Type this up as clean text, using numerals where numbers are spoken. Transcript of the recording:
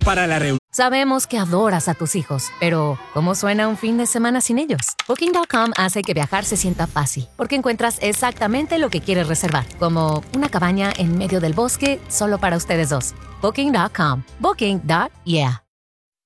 para la reunión. Sabemos que adoras a tus hijos, pero ¿cómo suena un fin de semana sin ellos? Booking.com hace que viajar se sienta fácil, porque encuentras exactamente lo que quieres reservar, como una cabaña en medio del bosque solo para ustedes dos. Booking.com. Booking.yeah.